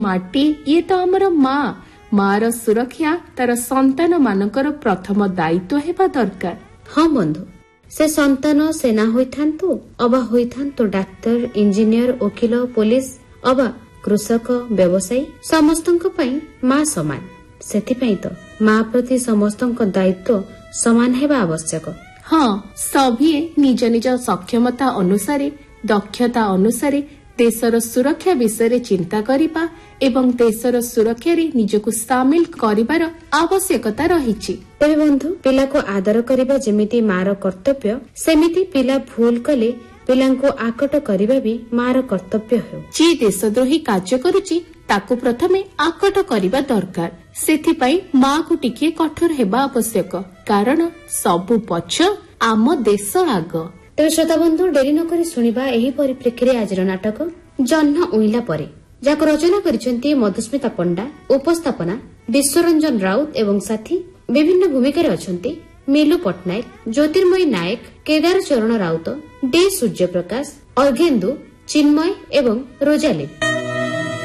माटी ये तो आमर माँ मार सुरक्षा तार संतान मानकर प्रथम दायित्व हेबा दरकार। हाँ बंधु, से संतान सेना होइथांतु अबा होइथांतु डाक्तर, इंजीनियर, वकील, पुलिस अबा कृषक, व्यवसायी समस्तंक पई माँ समान। सेथिपई तो माँ प्रति समस्तंक दायित्व समान हेबा आवश्यक। हाँ, सभी निज निज सक्षमता अनुसारे दक्षता अनुसारे देशर सुरक्षा विषय चिंता करिबा एवं देशर सुरक्षा रे निजको सामिल करिबार आवश्यकता रहिछि। तेरे बंधु, पिला को आदर करिबा जेमिति मार कर्तव्य, सेमिति पिला भूल कले पिलांको आकट करिबा भी मार कर्तव्य हो। जे देशद्रोही कार्य करूछि ताको प्रथमे आकट करिबा दरकार। सेथिपई माँ को टिके कठोर हेबा आवश्यक, कारण सबु पक्ष आम देश आग। तेरे श्रोता बंधु, डेरी न करी सुनिबा एही परिप्रेक्षी आज नाटक जह्न उइला परे, जाको रचना करिसेंती मधुस्मिता पंडा, उपस्थापना विश्वरंजन राउत एवं साथी। विभिन्न भूमिका अछंती मिलु पटनायक, ज्योतिर्मयी नायक, केदार चरण राउत, डे सूर्यप्रकाश, अर्घेन्दु, चिन्मय एवं रोजाली।